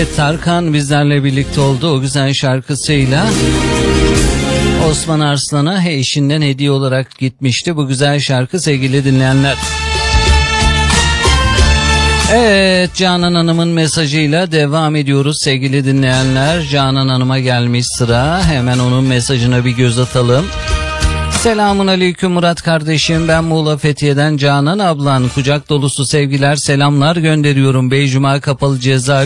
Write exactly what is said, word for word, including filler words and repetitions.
Evet, Tarkan bizlerle birlikte oldu o güzel şarkısıyla. Osman Arslan'a eşinden hediye olarak gitmişti bu güzel şarkı sevgili dinleyenler. Evet, Canan Hanım'ın mesajıyla devam ediyoruz sevgili dinleyenler. Canan Hanım'a gelmiş sıra, hemen onun mesajına bir göz atalım. Selamun aleyküm Murat kardeşim, ben Muğla Fethiye'den Canan ablan, kucak dolusu sevgiler selamlar gönderiyorum. Beycuma Kapalı Cezaevi